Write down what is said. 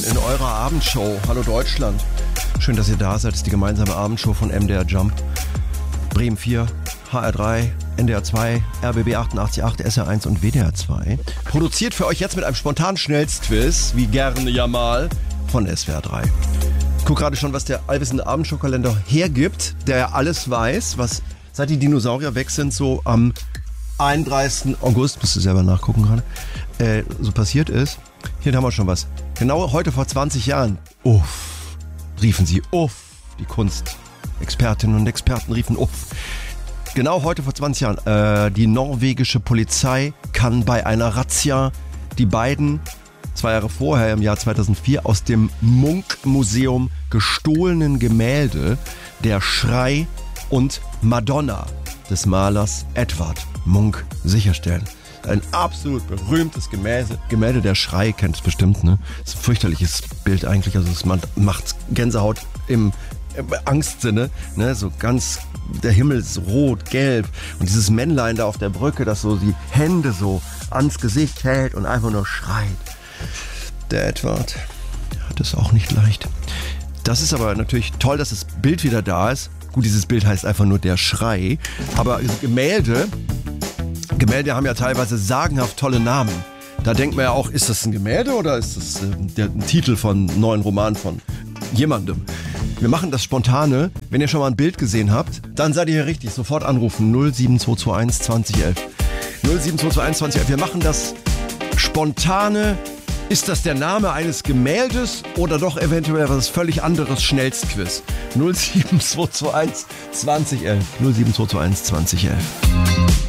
in eurer Abendshow. Hallo Deutschland. Schön, dass ihr da seid. Das ist die gemeinsame Abendshow von MDR Jump, Bremen 4, HR3, NDR 2, RBB 88.8, SR1 und WDR 2. Produziert für euch jetzt mit einem spontanen Schnellstquiz, wie gerne ja mal, von SWR 3. Ich gucke gerade schon, was der allwissende Abendshow-Kalender hergibt, der ja alles weiß, was seit die Dinosaurier weg sind, so am 31. August, musst du selber nachgucken gerade, so passiert ist. Hier haben wir schon was. Genau heute vor 20 Jahren, uff, riefen sie, uff, die Kunstexpertinnen und Experten riefen, uff. Genau heute vor 20 Jahren, die norwegische Polizei kann bei einer Razzia die beiden 2 Jahre vorher, im Jahr 2004, aus dem Munch-Museum gestohlenen Gemälde Der Schrei und Madonna des Malers Edvard Munch sicherstellen. Ein absolut berühmtes Gemälde Der Schrei, kennt es bestimmt, ne? Das ist ein fürchterliches Bild eigentlich, also es macht Gänsehaut im Angstsinne, ne? So ganz, der Himmel ist rot, gelb und dieses Männlein da auf der Brücke, das so die Hände so ans Gesicht hält und einfach nur schreit. Der Edward hat es auch nicht leicht. Das ist aber natürlich toll, dass das Bild wieder da ist. Gut, dieses Bild heißt einfach nur Der Schrei, aber Gemälde haben ja teilweise sagenhaft tolle Namen. Da denkt man ja auch, ist das ein Gemälde oder ist das ein Titel von einem neuen Roman von jemandem? Wir machen das Spontane. Wenn ihr schon mal ein Bild gesehen habt, dann seid ihr hier richtig. Sofort anrufen. 07221 2011. 07221 2011. Wir machen das Spontane. Ist das der Name eines Gemäldes oder doch eventuell was völlig anderes? Schnellstquiz. 07221 2011. 07221 2011.